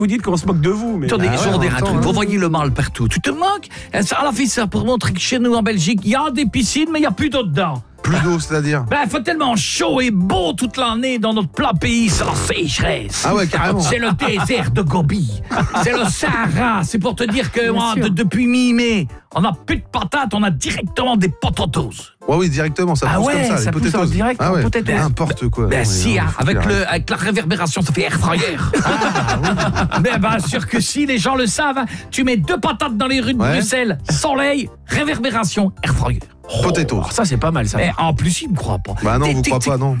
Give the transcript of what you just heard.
Vous dites qu'on se moque de vous, mais... Attendez, je vais vous dire un truc. Vous voyez le mal partout. Tu te moques? Elle a fait ça pour montrer que chez nous en Belgique, il y a des piscines, mais il n'y a plus d'eau dedans. Plus d'eau, c'est-à-dire? Ben, il fait tellement chaud et beau toute l'année dans notre plat pays, c'est la sécheresse. Ah ouais, carrément. C'est le désert de Gobi. C'est le Sahara. C'est pour te dire que moi, depuis mi-mai, on n'a plus de patates, on a directement des potatoes. Ouais, oui, directement, ça pousse comme ça, ça les pousse en potatoes. direct, ah ouais, potatoes. n'importe quoi. Ben Non, si, mais hein, faut faire- avec la réverbération, ça fait air fryer. Mais bien sûr que si, les gens le savent. Hein. Tu mets 2 patates dans les rues de Bruxelles, soleil, réverbération, air fryer. Potatoes. Ça, c'est pas mal, ça. Mais en plus, il me croit pas. Bah non, vous croyez pas, non.